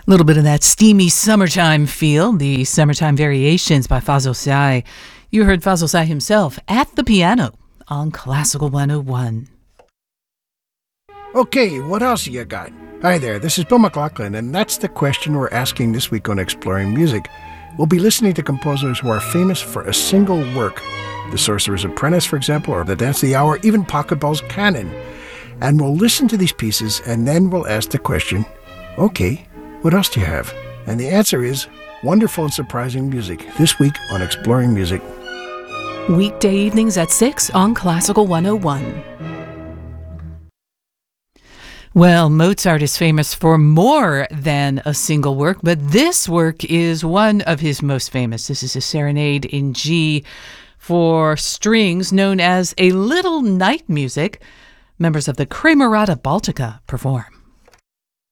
A little bit of that steamy summertime feel, the Summertime Variations by Fazil Say. You heard Fazil Say himself at the piano on Classical 101. Okay, what else you got? Hi there, this is Bill McLaughlin, and that's the question we're asking this week on Exploring Music. We'll be listening to composers who are famous for a single work. The Sorcerer's Apprentice, for example, or The Dance of the Hour, even Pachelbel's Canon. And we'll listen to these pieces, and then we'll ask the question, okay, what else do you have? And the answer is wonderful and surprising music, this week on Exploring Music. Weekday evenings at 6 on Classical 101. Well, Mozart is famous for more than a single work, but this work is one of his most famous. This is a serenade in G for strings known as A Little Night Music. Members of the Camerata Baltica perform.